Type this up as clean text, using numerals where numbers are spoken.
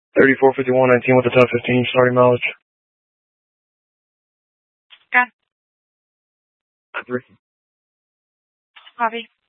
345119 with the 1015 starting mileage. Got it. 3. Copy.